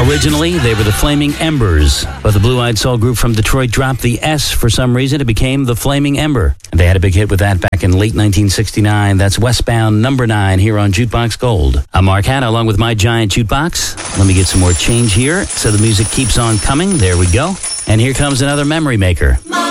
Originally, they were the Flaming Embers, but the Blue-Eyed Soul group from Detroit dropped the S for some reason. It became the Flaming Ember. They had a big hit with that back in late 1969. That's Westbound number 9 here on Jukebox Gold. I'm Mark Hanna along with my giant jukebox. Let me get some more change here so the music keeps on coming. There we go. And here comes another memory maker.